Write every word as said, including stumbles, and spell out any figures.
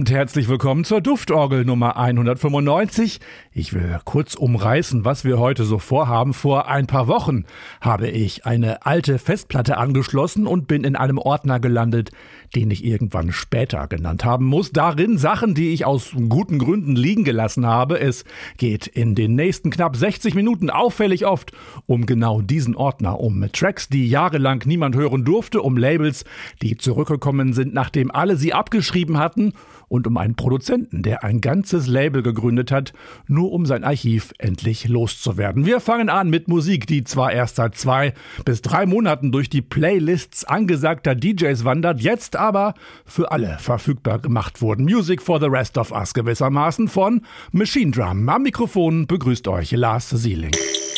und herzlich willkommen zur Duftorgel Nummer hundertfünfundneunzig. Ich will kurz umreißen, was wir heute so vorhaben. Vor ein paar Wochen habe ich eine alte Festplatte angeschlossen und bin in einem Ordner gelandet, den ich irgendwann später genannt haben muss. Darin Sachen, die ich aus guten Gründen liegen gelassen habe. Es geht in den nächsten knapp sechzig Minuten auffällig oft um genau diesen Ordner, um Tracks, die jahrelang niemand hören durfte, um Labels, die zurückgekommen sind, nachdem alle sie abgeschrieben hatten, und um einen Produzenten, der ein ganzes Label gegründet hat, nur um sein Archiv endlich loszuwerden. Wir fangen an mit Musik, die zwar erst seit zwei bis drei Monaten durch die Playlists angesagter D Js wandert, jetzt aber für alle verfügbar gemacht wurden. Music for the Rest of Us gewissermaßen von Machine Drum. Am Mikrofon begrüßt euch Lars Sieling.